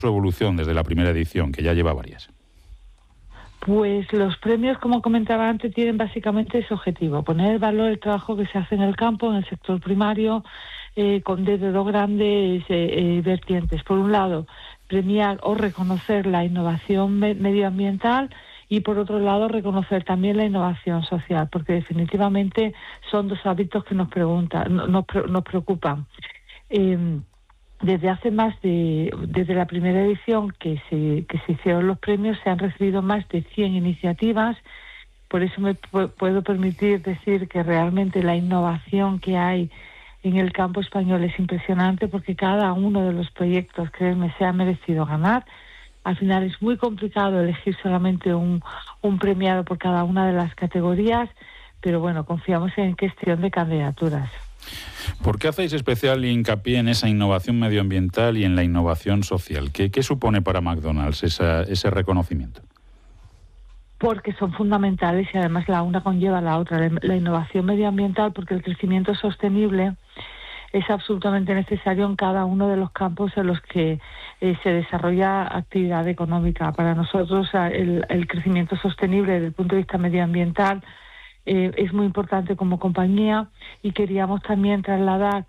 su evolución desde la primera edición, que ya lleva varias? Pues los premios, como comentaba antes, tienen básicamente ese objetivo: poner en valor el trabajo que se hace en el campo, en el sector primario, desde dos grandes vertientes. Por un lado, premiar o reconocer la innovación medioambiental, y por otro lado, reconocer también la innovación social, porque definitivamente son dos hábitos que nos preocupan. Desde la primera edición que se hicieron los premios, se han recibido más de 100 iniciativas. Por eso me puedo permitir decir que realmente la innovación que hay en el campo español es impresionante, porque cada uno de los proyectos, créanme, se ha merecido ganar. Al final es muy complicado elegir solamente un premiado por cada una de las categorías, pero bueno, confiamos en cuestión de candidaturas. ¿Por qué hacéis especial hincapié en esa innovación medioambiental y en la innovación social? ¿Qué supone para McDonald's ese reconocimiento? Porque son fundamentales y además la una conlleva a la otra. La innovación medioambiental, porque el crecimiento sostenible es absolutamente necesario en cada uno de los campos en los que se desarrolla actividad económica. Para nosotros el crecimiento sostenible desde el punto de vista medioambiental es muy importante como compañía, y queríamos también trasladar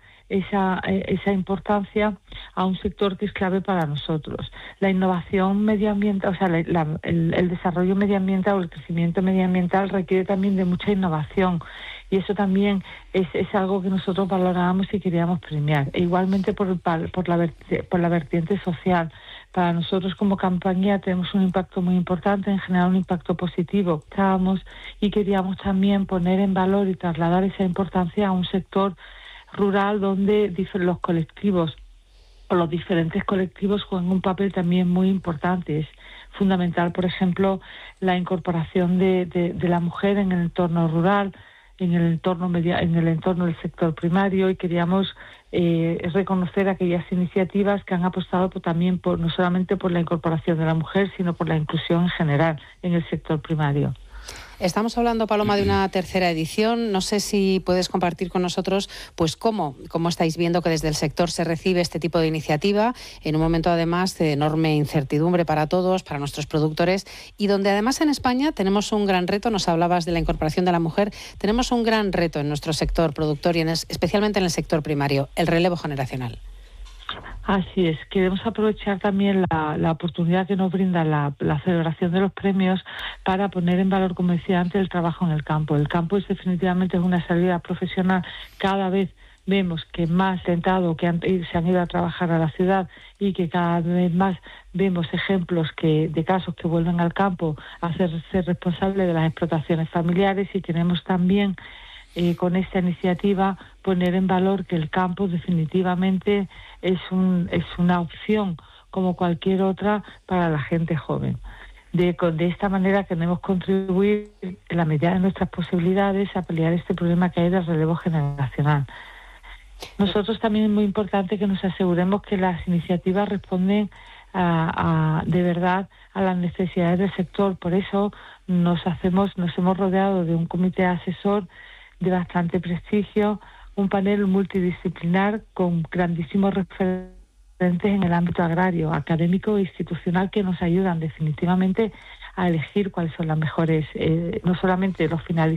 esa importancia a un sector que es clave para nosotros. La innovación medioambiental, o sea, el desarrollo medioambiental o el crecimiento medioambiental requiere también de mucha innovación, y eso también es algo que nosotros valorábamos y queríamos premiar. E igualmente por la vertiente social. Para nosotros como compañía tenemos un impacto muy importante, en general un impacto positivo. Y queríamos también poner en valor y trasladar esa importancia a un sector rural donde los colectivos o los diferentes colectivos juegan un papel también muy importante. Es fundamental, por ejemplo, la incorporación de la mujer en el entorno rural, en el entorno del sector primario, y queríamos reconocer aquellas iniciativas que han apostado también no solamente por la incorporación de la mujer, sino por la inclusión en general en el sector primario. Estamos hablando, Paloma, de una tercera edición. No sé si puedes compartir con nosotros pues cómo estáis viendo que desde el sector se recibe este tipo de iniciativa, en un momento además de enorme incertidumbre para todos, para nuestros productores, y donde además en España tenemos un gran reto. Nos hablabas de la incorporación de la mujer. Tenemos un gran reto en nuestro sector productor y especialmente en el sector primario, el relevo generacional. Así es, queremos aprovechar también la oportunidad que nos brinda la celebración de los premios para poner en valor, como decía antes, el trabajo en el campo. El campo definitivamente es una salida profesional. Cada vez vemos que más tentado que se han ido a trabajar a la ciudad, y que cada vez más vemos ejemplos de casos que vuelven al campo a hacerse responsables de las explotaciones familiares, y queremos también con esta iniciativa poner en valor que el campo definitivamente es una opción como cualquier otra para la gente joven. De esta manera queremos contribuir en la medida de nuestras posibilidades a paliar este problema que hay del relevo generacional. Nosotros también es muy importante que nos aseguremos que las iniciativas responden de verdad a las necesidades del sector. Por eso nos hemos rodeado de un comité asesor de bastante prestigio, un panel multidisciplinar con grandísimos referentes en el ámbito agrario, académico e institucional, que nos ayudan definitivamente a elegir cuáles son las mejores, no solamente los finalistas